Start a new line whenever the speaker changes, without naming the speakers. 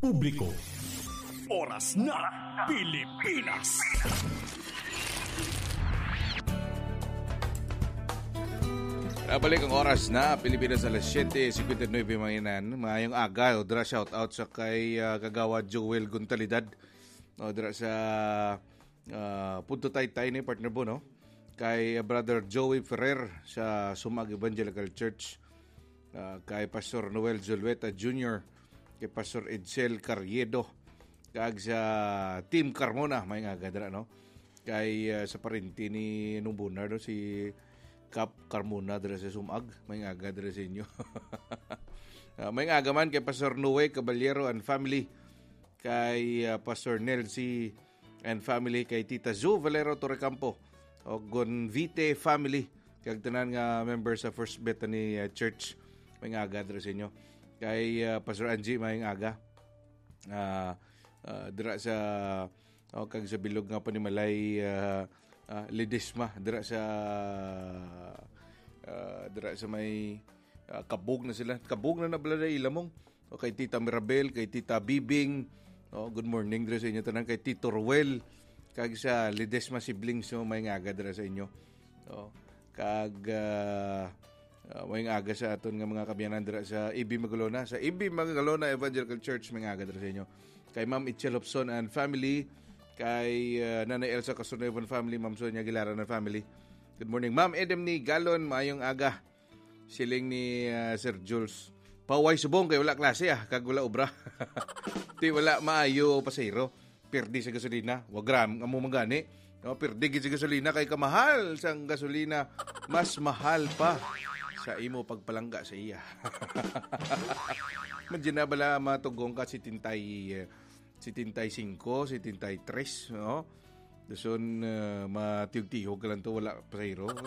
publiko. Oras na Pilipinas.
Balik ang oras na Pilipinas alas 7:59 manginan. Mayong aga o dra shout out sa kay kagawa Joel Guntalidad. O dra sa Punto Taytay ni partner po no. Kay Brother Joey Ferrer sa Sumag Evangelical Church. Kay Pastor Noel Zulueta Jr., kay Pastor Edsel Carriedo, kag sa Team Carmona may nga gadra no. Kay sa parinti ni nung bunar no si Cap Carmona dira sa Sumag, may nga dira sa inyo. May nga man kay Pastor Noe Caballero and family, kay Pastor Nelsie and family, kay Tita Zu Valero Torrecampo o Gonvite family, kag tanan nga members sa First Bethany Church, may nga dira sa inyo. Kay Pastor Angie may nga dira sa kag sa bilog nga panimalay Ledesma dira sa may kabog na sila. Kabog na nabala ilamong. O kay Tita Mirabel, kay Tita Bibing. Good morning dira sa inyo tanan, kay Tito Ruel. Kag sa Ledesma siblings may ngaga dira sa inyo. Kag may aga sa aton nga mga kabyanan dira sa EB Magalona. Sa EB Magalona Evangelical Church may aga dira sa inyo. Kay Ma'am Itchel Lopson and family, kay Nanay Elsa Casunevan family, Ma'am Sonia Aguilar and family. Good morning. Ma'am Edem ni Galon, mayong aga. Siling ni Sir Jules. Paway subong kay wala klase kag wala obra. Ti wala maayo pasahero. Perdi sa gasolina. Wag ram amo magani. No, perdi gid sa gasolina kay kamahal sang gasolina. Mas mahal pa sa imo pagpalangga sa iya. Medyo na bala matugong ka si Tintay 5, si Tintay 3, no? Dason matiyog-tihog ka lang to, wala pasahero.